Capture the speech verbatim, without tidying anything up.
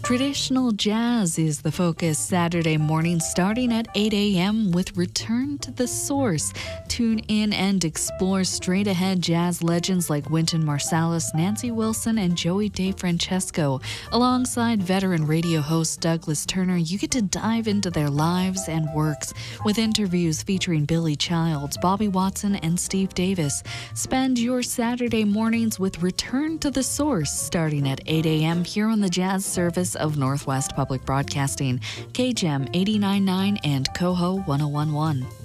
Traditional jazz is the focus Saturday morning starting at eight a.m. with Return to the Source. Tune in and explore straight-ahead jazz legends like Wynton Marsalis, Nancy Wilson, and Joey DeFrancesco. Alongside veteran radio host Douglas Turner, you get to dive into their lives and works with interviews featuring Billy Childs, Bobby Watson, and Steve Davis. Spend your Saturday mornings with Return to the Source starting at eight a.m. here on the Jazz Service of Northwest Public Broadcasting, K G E M eighty-nine point nine and Coho one oh one point one.